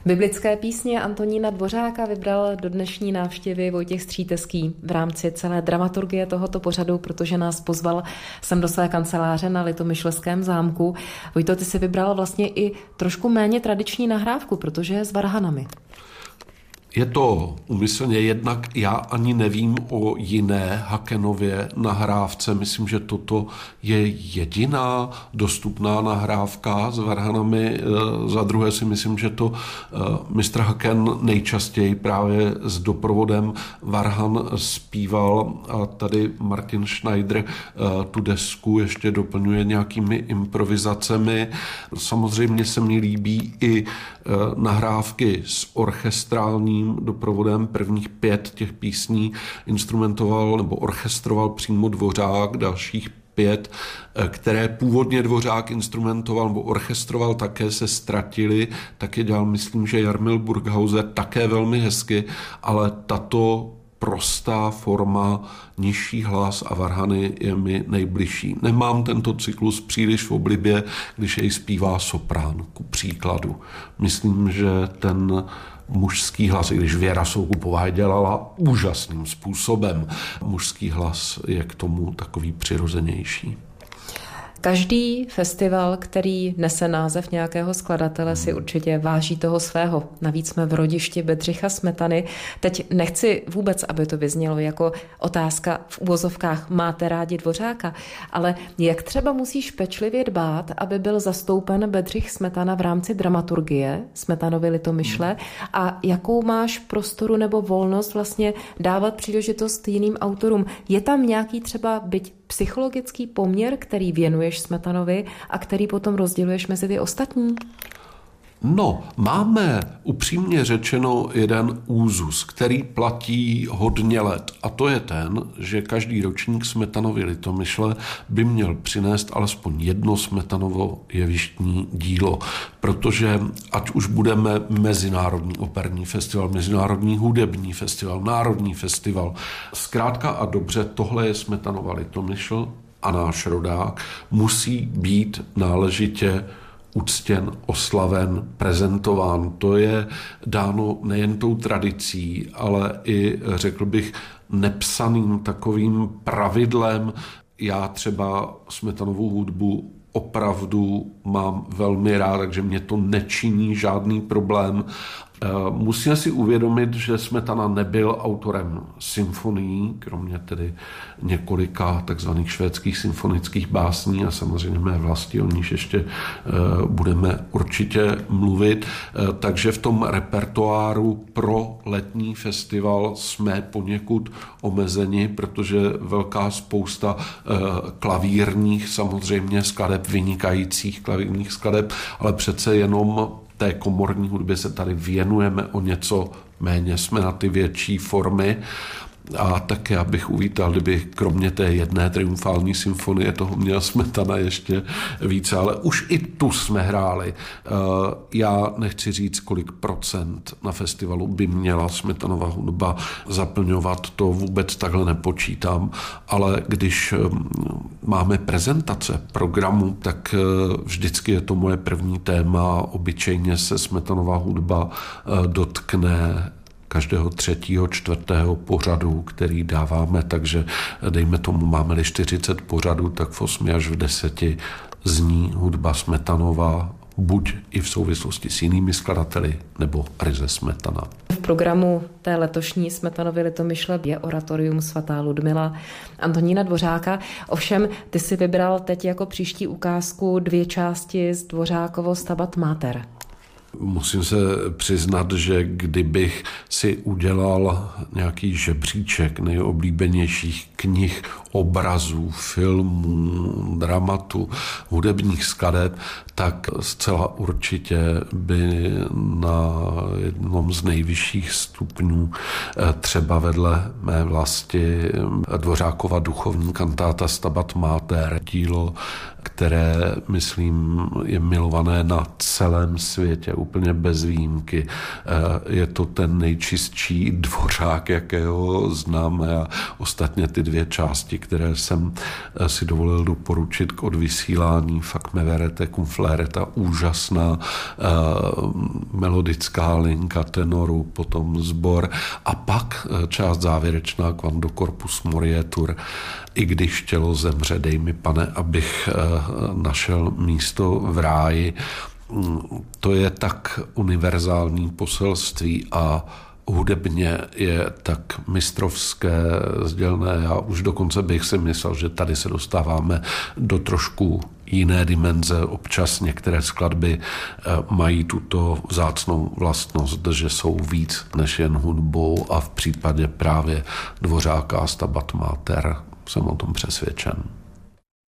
Biblické písně Antonína Dvořáka vybral do dnešní návštěvy Vojtěch Stříteský v rámci celé dramaturgie tohoto pořadu, protože nás pozval sem do své kanceláře na Litomyšlském zámku. Vojto, ty si vybral vlastně i trošku méně tradiční nahrávku, protože je s varhanami. Je to úmyslně, jednak já ani nevím o jiné Hakenově nahrávce. Myslím, že toto je jediná dostupná nahrávka s varhanami. Za druhé si myslím, že to mistr Haken nejčastěji právě s doprovodem varhan zpíval a tady Martin Schneider tu desku ještě doplňuje nějakými improvizacemi. Samozřejmě se mi líbí i nahrávky s orchestrálním doprovodem. Prvních 5 těch písní instrumentoval nebo orchestroval přímo Dvořák, dalších 5, které původně Dvořák instrumentoval nebo orchestroval, také se ztratily, taky dělal, myslím, že Jarmil Burghauser, také velmi hezky, ale tato prostá forma, nižší hlas a varhany je mi nejbližší. Nemám tento cyklus příliš v oblibě, když jej zpívá soprán, ku příkladu. Myslím, že ten mužský hlas, i když Věra Soukupová dělala úžasným způsobem, mužský hlas je k tomu takový přirozenější. Každý festival, který nese název nějakého skladatele, si určitě váží toho svého. Navíc jsme v rodišti Bedřicha Smetany. Teď nechci vůbec, aby to vyznělo jako otázka v uvozovkách máte rádi Dvořáka, ale jak třeba musíš pečlivě dbát, aby byl zastoupen Bedřich Smetana v rámci dramaturgie Smetanovy Litomyšle a jakou máš prostoru nebo volnost vlastně dávat příležitost jiným autorům. Je tam nějaký třeba byť psychologický poměr, který věnuješ Smetanovi a který potom rozděluješ mezi ty ostatní? No, máme upřímně řečeno jeden úzus, který platí hodně let. A to je ten, že každý ročník Smetanovy Litomyšle by měl přinést alespoň jedno Smetanovo jevištní dílo. Protože ať už budeme Mezinárodní operní festival, Mezinárodní hudební festival, Národní festival, zkrátka a dobře, tohle je Smetanova Litomyšl a náš rodák musí být náležitě uctěn, oslaven, prezentován. To je dáno nejen tou tradicí, ale i, řekl bych, nepsaným takovým pravidlem. Já třeba Smetanovou hudbu opravdu mám velmi rád, takže mě to nečiní žádný problém. Musíme si uvědomit, že Smetana nebyl autorem symfonií, kromě tedy několika takzvaných švédských symfonických básní a samozřejmě mé vlasti, o níž ještě budeme určitě mluvit. Takže v tom repertoáru pro letní festival jsme poněkud omezeni, protože velká spousta klavírních samozřejmě skladeb, vynikajících klavírních skladeb, ale přece jenom té komorní hudbě se tady věnujeme o něco méně, jsme na ty větší formy a tak já bych uvítal, kdyby kromě té jedné triumfální symfonie toho měl Smetana ještě více, ale už i tu jsme hráli. Já nechci říct, kolik procent na festivalu by měla Smetanova hudba zaplňovat, to vůbec takhle nepočítám, ale když máme prezentace programu, tak vždycky je to moje první téma, obyčejně se Smetanova hudba dotkne každého 3., 4. pořadu, který dáváme, takže dejme tomu, máme-li 40 pořadů, tak v 8 až v 10 zní hudba Smetanova, buď i v souvislosti s jinými skladateli, nebo ryze Smetana. V programu té letošní Smetanovy Litomyšle je oratorium svatá Ludmila Antonína Dvořáka. Ovšem, ty si vybral teď jako příští ukázku 2 části z Dvořákovo Stabat Mater. Musím se přiznat, že kdybych si udělal nějaký žebříček nejoblíbenějších knih, obrazů, filmů, dramatu, hudebních skladeb, tak zcela určitě by na jednom z nejvyšších stupňů třeba vedle mé vlasti Dvořákova duchovní kantáta Stabat Mater, dílo, které, myslím, je milované na celém světě, úplně bez výjimky. Je to ten nejčistší Dvořák, jakého známe, a ostatně ty dvě části, které jsem si dovolil doporučit k odvysílání, fakt me verete cum flereta, úžasná melodická linka tenoru, potom sbor a pak část závěrečná Quando corpus morietur. I když tělo zemře, dej mi, Pane, abych našel místo v ráji. To je tak univerzální poselství a hudebně je tak mistrovské sdělné. Já už dokonce bych si myslel, že tady se dostáváme do trošku jiné dimenze. Občas některé skladby mají tuto vzácnou vlastnost, že jsou víc než jen hudbou a v případě právě Dvořáka a Stabat Mater jsem o tom přesvědčen.